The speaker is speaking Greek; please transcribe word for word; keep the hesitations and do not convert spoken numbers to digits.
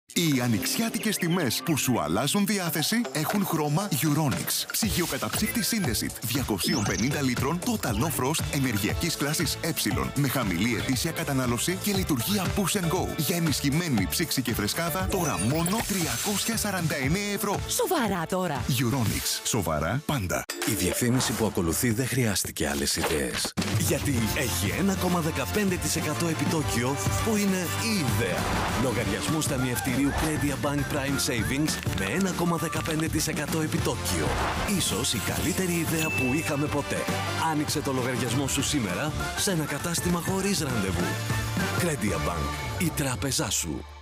Οι ανοιξιάτικες τιμές που σου αλλάζουν διάθεση έχουν χρώμα Euronics. Ψυγειοκαταψύκτη Σύνδεσιτ διακόσια πενήντα λίτρων Total No Frost ενεργειακής κλάσης Ε με χαμηλή ετήσια κατανάλωση και λειτουργία Push and Go. Για ενισχυμένη ψήξη και φρεσκάδα τώρα μόνο τριακόσια σαράντα εννέα ευρώ. Σοβαρά τώρα. Euronics. Σοβαρά πάντα. Η διαφήμιση που ακολουθεί δεν χρειάστηκε άλλες ιδέες. Γιατί έχει ένα κόμμα δεκαπέντε τοις εκατό επιτόκιο που είναι η ιδέα. Λογαριασμού ταμιευτηρίου Credit Bank Prime Savings με ένα κόμμα δεκαπέντε τοις εκατό επιτόκιο. Ίσως η καλύτερη ιδέα που είχαμε ποτέ. Άνοιξε το λογαριασμό σου σήμερα σε ένα κατάστημα χωρίς ραντεβού. Credit Bank. Η τράπεζά σου.